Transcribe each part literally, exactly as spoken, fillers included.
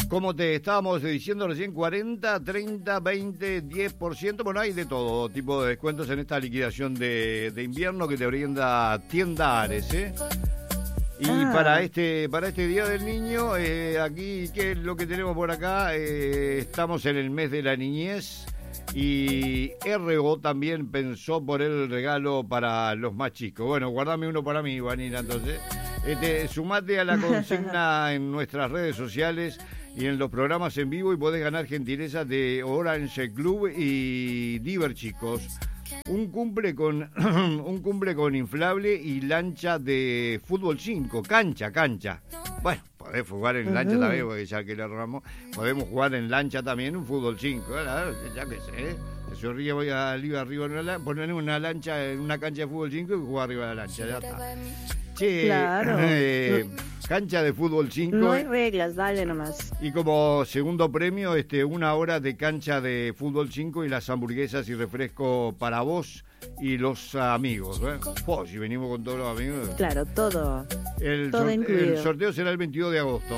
Como te estábamos diciendo recién, cuarenta, treinta, veinte, diez por ciento. Bueno, hay de todo tipo de descuentos en esta liquidación de, de invierno que te brinda Tienda Ares, ¿eh? Y ah. para este para este Día del Niño, eh, aquí, ¿qué es lo que tenemos por acá? Eh, estamos en el mes de la niñez y R O también pensó por el regalo para los más chicos. Bueno, guardame uno para mí, Vanina, entonces. Este, sumate a la consigna en nuestras redes sociales y en los programas en vivo y podés ganar gentilezas de Orange Club y Diver Chicos. Un cumple con un cumple con inflable y lancha de fútbol cinco, cancha, cancha. Bueno, podés jugar en lancha uh-huh. también, porque ya que le robamos, podemos jugar en lancha también un fútbol cinco, ya que sé, ¿eh? Yo arriba voy arriba, arriba en una, poner una lancha en una cancha de fútbol cinco y jugar arriba de la lancha, ya está. Che, claro. eh, cancha de fútbol cinco. No hay reglas, dale nomás. Y como segundo premio, este, una hora de cancha de fútbol cinco y las hamburguesas y refresco para vos y los amigos. ¿eh? Oh, si venimos con todos los amigos. Claro, todo. El, todo sorte- incluido. El sorteo será el veintidós de agosto.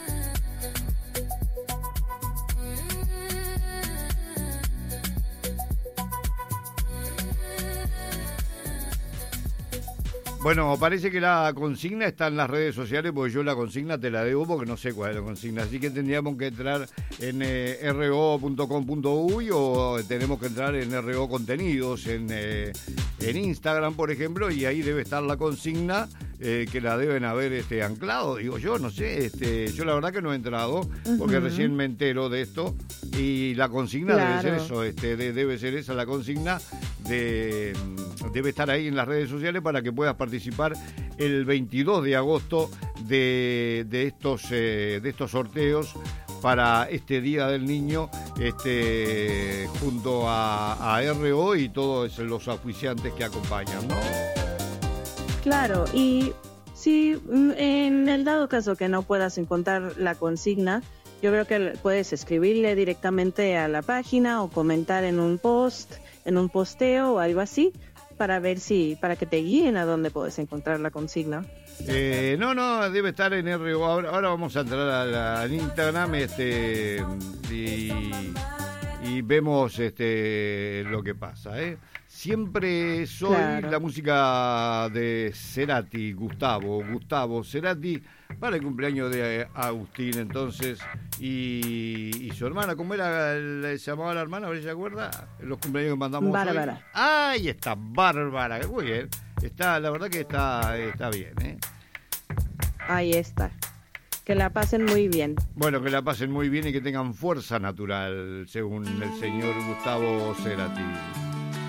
Bueno, parece que la consigna está en las redes sociales, porque yo la consigna te la debo porque no sé cuál es la consigna. Así que tendríamos que entrar en eh, r o punto com punto u y o tenemos que entrar en R O Contenidos, en, eh, en Instagram, por ejemplo, y ahí debe estar la consigna eh, que la deben haber este, anclado. Digo yo, no sé, este, yo la verdad que no he entrado porque uh-huh. recién me entero de esto y la consigna claro. debe ser eso, este, de, debe ser esa la consigna, de, debe estar ahí en las redes sociales para que puedas participar participar el veintidós de agosto de, de estos eh, de estos sorteos para este Día del Niño, este junto a, a R O y todos los auspiciantes que acompañan, ¿no? Claro, y si en el dado caso que no puedas encontrar la consigna, yo creo que puedes escribirle directamente a la página o comentar en un post, en un posteo o algo así, para ver si, para que te guíen a dónde puedes encontrar la consigna. Eh, no, no, debe estar en R O. Ahora, ahora vamos a entrar a la, al Instagram este, y, y vemos este, lo que pasa, ¿eh? Siempre soy claro. La música de Cerati, Gustavo, Gustavo Cerati, para el cumpleaños de Agustín, entonces, y, y su hermana, ¿cómo era? ¿Le llamaba la hermana? ¿Se acuerda? Los cumpleaños que mandamos Bárbara. hoy. Ahí está, Bárbara, muy bien. Está, la verdad que está, está bien, ¿eh? Ahí está. Que la pasen muy bien. Bueno, que la pasen muy bien y que tengan fuerza natural, según el señor Gustavo Cerati.